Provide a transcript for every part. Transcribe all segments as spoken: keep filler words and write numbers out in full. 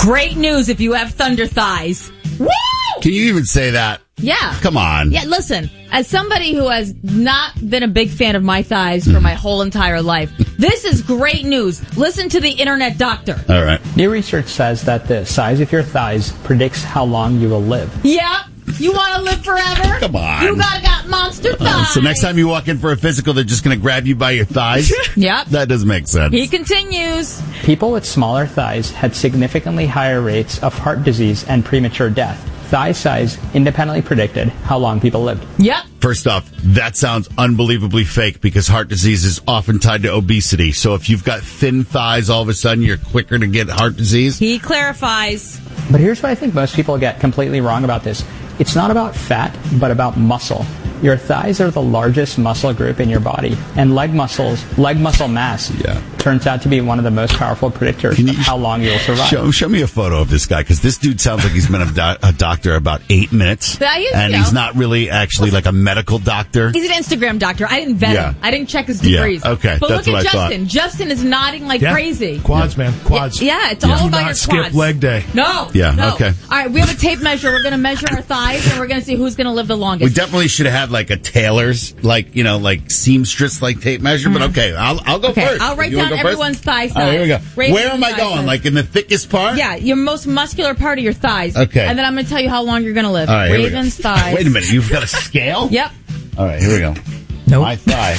Great news if you have thunder thighs. Woo! Can you even say that? Yeah. Come on. Yeah, listen, as somebody who has not been a big fan of my thighs for my whole entire life, this is great news. Listen to the internet doctor. All right. New research says that the size of your thighs predicts how long you will live. Yeah. You want to live forever? Come on. You gotta got monster thighs. Uh, so next time you walk in for a physical, they're just going to grab you by your thighs? Yep. That doesn't make sense. He continues. People with smaller thighs had significantly higher rates of heart disease and premature death. Thigh size independently predicted how long people lived. Yep. First off, that sounds unbelievably fake because heart disease is often tied to obesity. So if you've got thin thighs, all of a sudden you're quicker to get heart disease? He clarifies. But here's what I think most people get completely wrong about this. It's not about fat, but about muscle. Your thighs are the largest muscle group in your body, and leg muscles, leg muscle mass, Yeah. turns out to be one of the most powerful predictors Can you of how long you'll survive. Show, show me a photo of this guy, because this dude sounds like he's been a, do- a doctor about eight minutes, But I used- and you he's know. not really actually like a medical doctor. He's an Instagram doctor. I didn't vet Yeah. him. I didn't check his Yeah, degrees. okay, But that's look what at I thought. Justin. Justin is nodding like Yeah. crazy. Quads, man. Quads. Yeah, it's Yeah. all Do about not your skip quads. leg day. No. Yeah, no. okay. All right, we have a tape measure. We're going to measure our thighs, and we're going to see who's going to live the We longest. definitely should have had like a tailor's, like, you know, like seamstress, like tape measure, but okay, I'll, I'll go Okay, first. I'll write You wanna down go first? everyone's thigh size. All right, here we go. Raven's Where am I thigh going? size. Like in the thickest part? Yeah, your most muscular part of your thighs. Okay. And then I'm going to tell you how long you're going to live. All right, here we go. Raven's thighs. Wait a minute, you've got a scale? Yep. All right, here we go. Nope. My thigh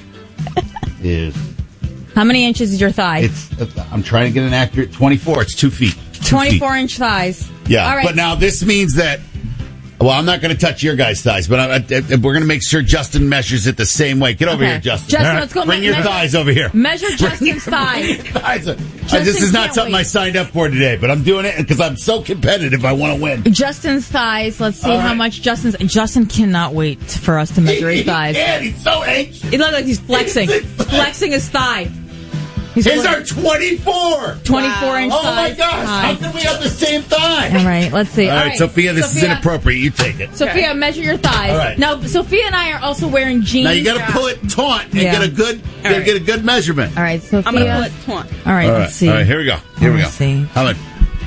is, How many inches is your thigh? it's, I'm trying to get an accurate twenty-four. It's two feet. Two twenty-four feet. inch thighs. Yeah, All right. but now this means that, well, I'm not going to touch your guys' thighs, but I, I, I- we're going to make sure Justin measures it the same way. Get over Okay. here, Justin. Justin, All right. let's go Bring me- your measure- thighs over here. Measure Justin's thighs. Guys, uh, this is not can't something wait. I signed up for today, but I'm doing it because I'm so competitive. I want to win. Justin's thighs. Let's see All how right. much Justin's. Justin cannot wait for us to measure his He thighs. can't. He's so anxious. He looks like he's flexing. He's- flexing his thigh. He's His really- are twenty-four. twenty-four inch Oh my thighs. gosh! High. How can we have the same thigh? All right, let's see. All right, Sophia, this is inappropriate. You take it. Sophia, measure your thighs. All right. Now, Sophia and I are also wearing jeans. Now you got to pull it taut and Yeah. get a good, you gotta right. get a good measurement. All right, Sophia. I'm gonna pull it taunt. All right, All right, let's see. all right, here we go. Here we go. Let's see. How much?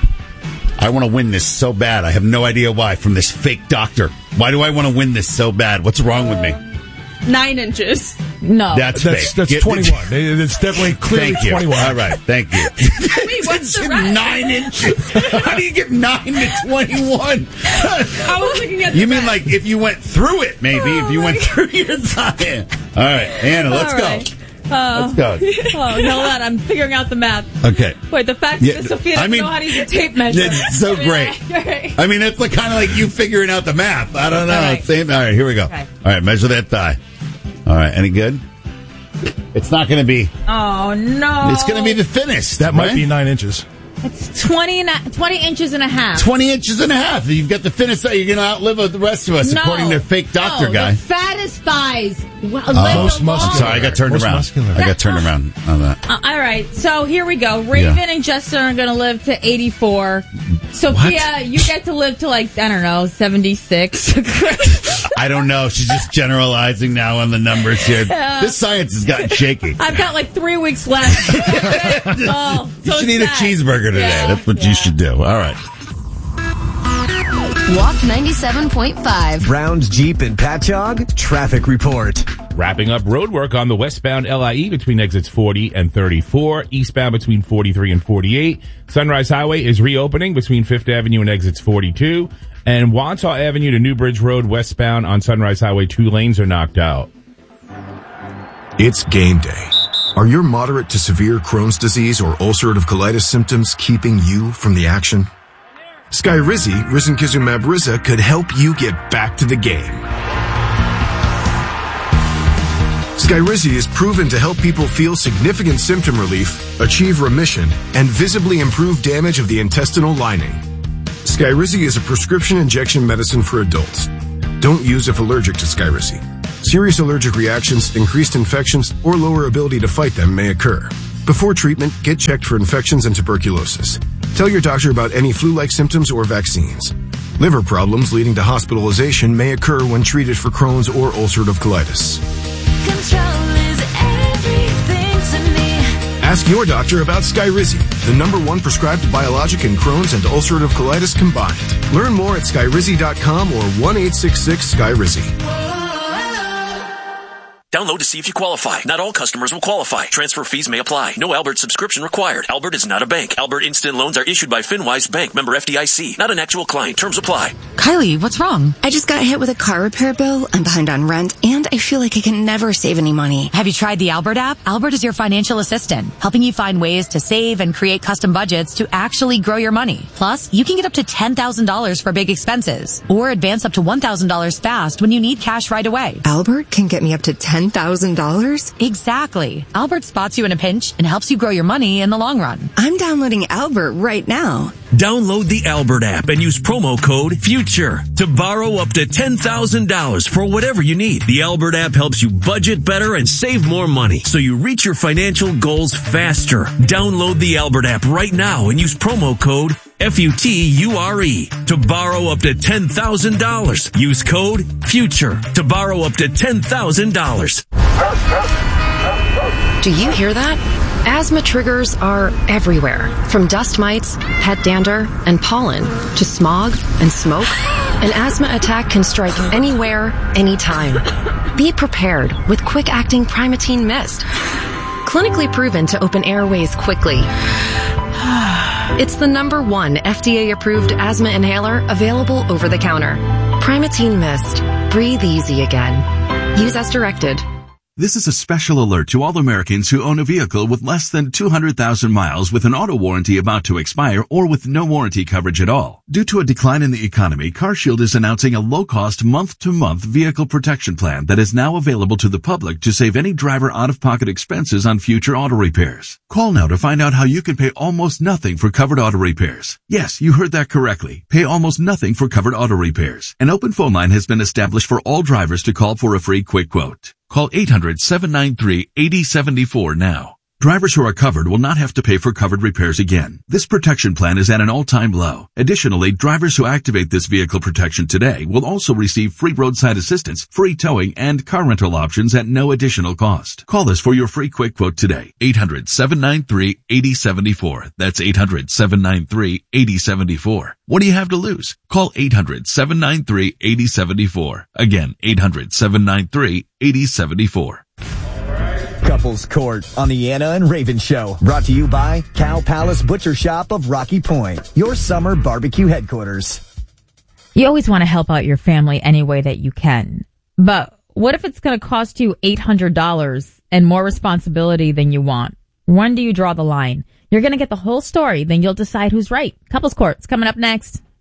I want to win this so bad. I have no idea why. From this fake doctor. Why do I want to win this so bad? What's wrong with me? Nine inches. No. That's That's fake. that's Get- twenty-one. It's definitely clearly Thank you. twenty-one. All right, thank you. Wait, what's the rest? Nine inches. How do you get nine to twenty-one? I was looking at. You the mean back. like if you went through it, maybe Oh if you went through your thigh? All right, Anna, let's All go. right. Oh. Let's go. Oh, no, that I'm figuring out the math. Okay. Wait, the fact Yeah, that Sophia doesn't I mean, know how to use a tape measure. It's so great. Right. I mean, it's like kind of like you figuring out the math. I don't know. All right. Same. All right, here we go. Okay. All right, measure that thigh. All right, any good? It's not going to be. Oh, no. It's going to be the thinnest. That might right? be nine inches. It's twenty, and a- twenty inches and a half. twenty inches and a half. You've got the thinnest thigh. You're going to outlive the rest of us, No. according to fake doctor no, guy. The fattest thighs. Well, Oh. live Most the muscular. I'm sorry, I got turned Most around. muscular. I got turned around on that. Uh, all right, so here we go. Raven Yeah. and Justin are going to live to eighty-four. Sophia, you get to live to like, I don't know, seventy-six. I don't know. She's just generalizing now on the numbers here. Yeah. This science has gotten shaky. I've got like three weeks left. oh, You so should eat a sad. cheeseburger today. Yeah, That's what yeah. you should do. All right. Walk ninety-seven point five. Browns Jeep and Patchogue traffic report. Wrapping up roadwork on the westbound L I E between exits forty and thirty-four, eastbound between forty-three and forty-eight. Sunrise Highway is reopening between Fifth Avenue and exits forty-two. And Wantaw Avenue to Newbridge Road westbound on Sunrise Highway, two lanes are knocked out. It's game day. Are your moderate to severe Crohn's disease or ulcerative colitis symptoms keeping you from the action? Skyrizi, risankizumab Riza, could help you get back to the game. Skyrizi is proven to help people feel significant symptom relief, achieve remission, and visibly improve damage of the intestinal lining. Skyrizi is a prescription injection medicine for adults. Don't use if allergic to Skyrizi. Serious allergic reactions, increased infections, or lower ability to fight them may occur. Before treatment, get checked for infections and tuberculosis. Tell your doctor about any flu-like symptoms or vaccines. Liver problems leading to hospitalization may occur when treated for Crohn's or ulcerative colitis. Control is everything to me. Ask your doctor about Skyrizi, the number one prescribed biologic in Crohn's and ulcerative colitis combined. Learn more at skyrizi dot com or one eight six six Skyrizi. Download to see if you qualify. Not all customers will qualify. Transfer fees may apply. No Albert subscription required. Albert is not a bank. Albert Instant Loans are issued by FinWise Bank, member F D I C. Not an actual client. Terms apply. Kylie, what's wrong? I just got hit with a car repair bill. I'm behind on rent, and I feel like I can never save any money. Have you tried the Albert app? Albert is your financial assistant, helping you find ways to save and create custom budgets to actually grow your money. Plus, you can get up to ten thousand dollars for big expenses, or advance up to one thousand dollars fast when you need cash right away. Albert can get me up to ten thousand dollars? Exactly. Albert spots you in a pinch and helps you grow your money in the long run. I'm downloading Albert right now. Download the Albert app and use promo code FUTURE to borrow up to ten thousand dollars for whatever you need. The Albert app helps you budget better and save more money so you reach your financial goals faster. Download the Albert app right now and use promo code F U T U R E to borrow up to ten thousand dollars. Use code FUTURE to borrow up to ten thousand dollars. Do you hear that? Asthma triggers are everywhere, from dust mites, pet dander, and pollen, to smog and smoke. An asthma attack can strike anywhere, anytime. Be prepared with quick-acting Primatene Mist. Clinically proven to open airways quickly. It's the number one F D A-approved asthma inhaler available over the counter. Primatene Mist. Breathe easy again. Use as directed. This is a special alert to all Americans who own a vehicle with less than two hundred thousand miles with an auto warranty about to expire or with no warranty coverage at all. Due to a decline in the economy, CarShield is announcing a low-cost month-to-month vehicle protection plan that is now available to the public to save any driver out-of-pocket expenses on future auto repairs. Call now to find out how you can pay almost nothing for covered auto repairs. Yes, you heard that correctly. Pay almost nothing for covered auto repairs. An open phone line has been established for all drivers to call for a free quick quote. Call eight hundred, seven nine three, eight zero seven four now. Drivers who are covered will not have to pay for covered repairs again. This protection plan is at an all-time low. Additionally, drivers who activate this vehicle protection today will also receive free roadside assistance, free towing, and car rental options at no additional cost. Call us for your free quick quote today. eight hundred, seven nine three, eight zero seven four. That's eight hundred, seven nine three, eight zero seven four. What do you have to lose? Call eight hundred, seven nine three, eight zero seven four. Again, eight hundred, seven nine three, eight zero seven four. Couples Court on the Anna and Raven Show. Brought to you by Cow Palace Butcher Shop of Rocky Point, your summer barbecue headquarters. You always want to help out your family any way that you can. But what if it's going to cost you eight hundred dollars and more responsibility than you want? When do you draw the line? You're going to get the whole story, then you'll decide who's right. Couples Court's coming up next.